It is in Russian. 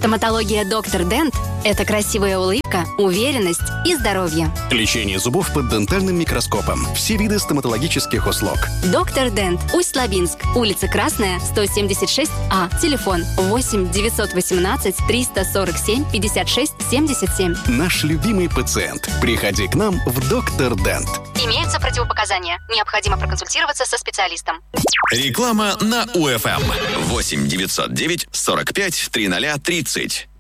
Стоматология «Доктор Дент» – это красивая улыбка, уверенность и здоровье. Лечение зубов под дентальным микроскопом. Все виды стоматологических услуг. «Доктор Дент», Усть-Лабинск, улица Красная, 176А. Телефон 8 918 347 56 77. Наш любимый пациент. Приходи к нам в «Доктор Дент». Имеются противопоказания. Необходимо проконсультироваться со специалистом. Реклама на УФМ. 8 909 45 300 30.